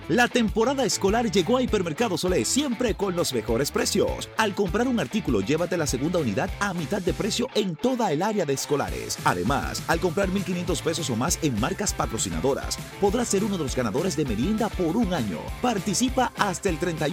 La temporada escolar llegó a Hipermercados Olé, siempre con los mejores precios. Al comprar un artículo, llévate la segunda unidad a mitad de precio en toda el área de escolares. Además, al comprar 1,500 pesos o más en marcas patrocinadoras, podrás ser uno de los ganadores de merienda por un año. Participa hasta el 31